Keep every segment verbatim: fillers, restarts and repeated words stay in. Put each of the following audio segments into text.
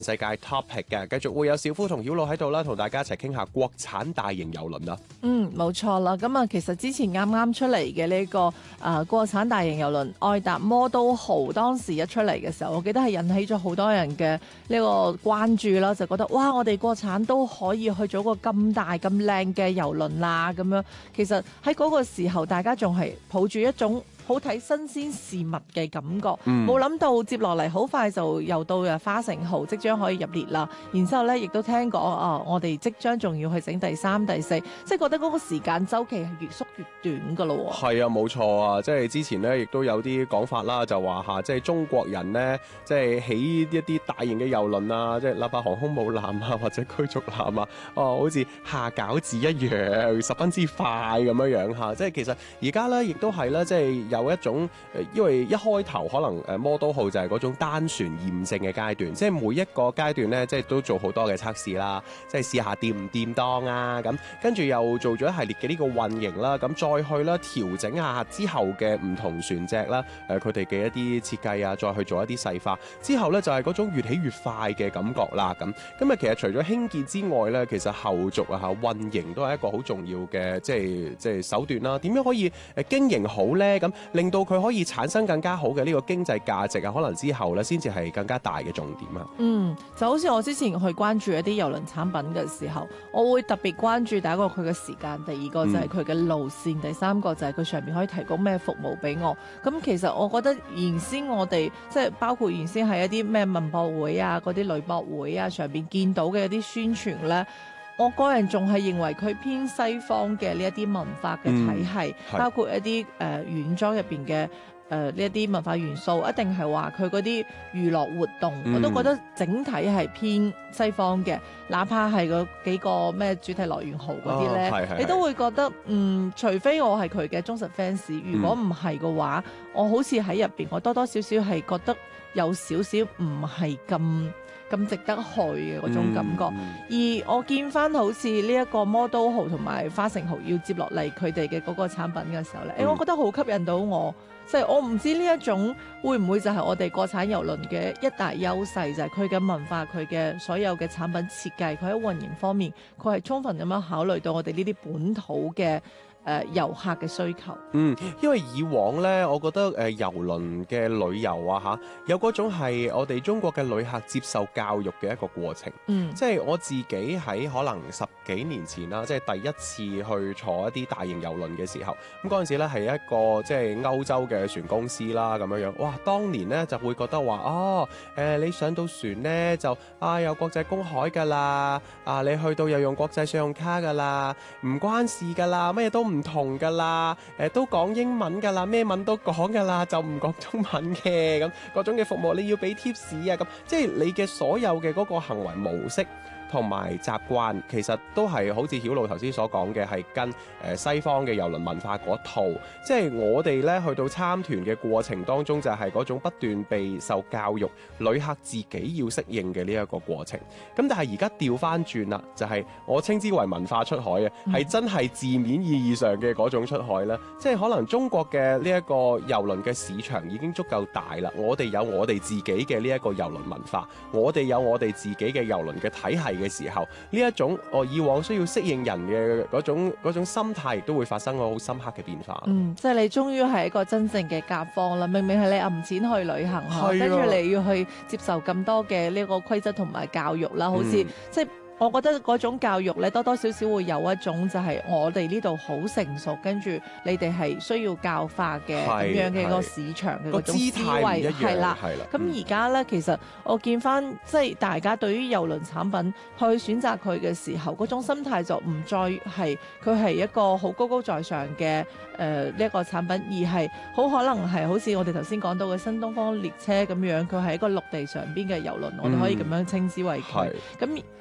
世界 topic 嘅，繼續會有小夫同曉露喺度啦，同大家一齊傾下國產大型郵輪啦。 嗯，冇錯啦。咁啊，其實之前啱啱出嚟嘅呢個誒、呃、國產大型郵輪愛達魔都號，當時一出嚟嘅時候，我記得係引起咗好多人嘅呢個關注啦，就覺得哇，我哋國產都可以去做個咁大咁靚嘅郵輪啦，咁樣。其實喺嗰個時候，大家仲係抱住一種好睇新鮮事物嘅感覺，冇諗、嗯、到接落嚟好快就又到啊花城號即將可以入列啦。然之後咧，亦都聽講啊，我哋即將仲要去整第三、第四，即係覺得嗰個時間週期係越縮越短噶咯。係啊，冇錯啊，即係之前咧亦都有啲講法啦，就話嚇，即係中國人咧，即係起一啲大型嘅郵輪啊，即係哪怕航空母艦啊，或者驅逐艦啊，哦，好似下餃子一樣，十分之快咁樣樣嚇。即係其實而家咧，亦都係咧，即係有一種誒，因為一開頭可能誒魔都號就係嗰種單船驗證嘅階段，即係每一個階段咧，即係都做好多嘅測試啦，即係試下掂唔掂當啊，咁跟住又做咗一系列嘅呢個運營啦，咁再去啦調整下之後嘅唔同船隻啦，誒佢哋嘅一啲設計啊，再去做一啲細化，之後咧就係嗰種越起越快嘅感覺啦，咁咁啊其實除咗興建之外咧，其實後續啊嚇運營都係一個好重要嘅即係即係手段啦，點樣可以誒經營好咧？咁令到佢可以產生更加好嘅呢個經濟價值啊，可能之後咧先至係更加大嘅重點啊。 嗯，就好似我之前去關注一啲郵輪產品嘅時候，我會特別關注第一個佢嘅時間，第二個就係佢嘅路線，嗯、第三個就係佢上面可以提供咩服務俾我。咁其實我覺得原先我哋即係包括原先喺一啲咩文博會啊、嗰啲旅博會啊上邊見到嘅一啲宣傳咧。我個人仲係認為佢偏西方嘅呢一啲文化嘅體系，嗯、包括一啲誒軟裝入邊嘅誒呢一啲文化元素，一定係話佢嗰啲娛樂活動，嗯、我都覺得整體係偏西方嘅。哪怕係嗰幾個咩主題樂園號嗰啲咧，哦、你都會覺得嗯，除非我係佢嘅忠實 fans，如果唔係嘅話，嗯、我好似喺入邊，我多多少少係覺得有少少唔係咁。咁值得去嘅嗰種感覺，嗯、而我見翻好似呢一個魔都號同埋花城號要接落嚟佢哋嘅嗰個產品嘅時候咧，誒、嗯欸，我覺得好吸引到我，即係我唔知呢一種會唔會就係我哋國產郵輪嘅一大優勢，就係佢嘅文化、佢嘅所有嘅產品設計，佢喺運營方面，佢係充分咁樣考慮到我哋呢啲本土嘅。誒、呃、遊客嘅需求， 嗯，因為以往呢，我覺得誒、呃、郵輪嘅旅遊啊嚇，有嗰種係我哋中國嘅旅客接受教育嘅一個過程，嗯，即係我自己喺可能十幾年前啦，即係第一次去坐一啲大型郵輪嘅時候，咁嗰陣時咧係一個即係歐洲嘅船公司啦咁樣樣，哇！當年呢就會覺得話，哦，誒、呃、你上到船呢，就啊有國際公海㗎啦，啊你去到又用國際信用卡㗎啦，唔關事㗎啦，乜嘢都唔同噶啦，誒、呃、都講英文噶啦，咩文都講噶啦，就唔講中文嘅，咁各種嘅服務你要俾貼士啊，咁即係你嘅所有嘅嗰個行為模式同埋習慣，其實都係好似曉露頭先所講嘅，係跟誒、呃、西方嘅郵輪文化嗰套。即係我哋咧去到參團嘅過程當中，就係嗰種不斷被受教育，旅客自己要適應嘅呢一個過程。咁但係而家調翻轉啦，就係、是、我稱之為文化出海啊，係、嗯、真係字面意義上嘅嗰種出海啦。即係可能中國嘅呢一個郵輪嘅市場已經足夠大啦，我哋有我哋自己嘅呢一個郵輪文化，我哋有我哋自己嘅郵輪嘅體系嘅時候，呢一種我以往需要適應人嘅嗰種嗰種心態，亦都會發生個好深刻嘅變化。 嗯，即係你終於係一個真正嘅甲方啦，明明係你揞錢去旅行，跟住的你要去接受咁多嘅呢個規則同埋教育啦，好似、嗯、即係。我覺得嗰種教育咧，多多少少會有一種就係我哋呢度好成熟，跟住你哋係需要教化嘅咁樣嘅個市場嘅嗰種思維，係啦，係啦。咁而家咧，其實我見翻即係大家對於郵輪產品去選擇佢嘅時候，嗰種心態就唔再係佢係一個好高高在上嘅誒呢一個產品，而係好可能係好似我哋頭先講到嘅新東方列車咁樣，佢係一個陸地上邊嘅郵輪，我哋可以咁樣稱之為佢。咁、嗯、郵輪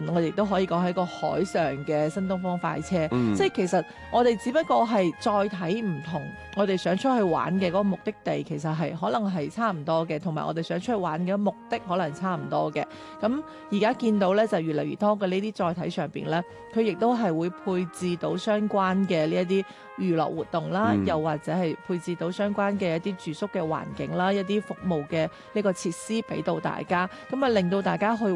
我哋亦都可以講係一個海上嘅新東方快車。 嗯、 即係其實我哋只不過係再睇唔同，我哋想出去玩嘅嗰個目的地其實係可能係差唔多嘅，同埋我哋想出去玩嘅目的可能差唔多嘅。咁而家見到咧就越嚟越多嘅呢啲載體上邊咧，佢亦都係會配置到相關嘅呢一啲娛樂活動啦，嗯、又或者係配置到相關嘅一啲住宿嘅環境啦，一啲服務嘅呢個設施俾到大家，咁啊令到大家去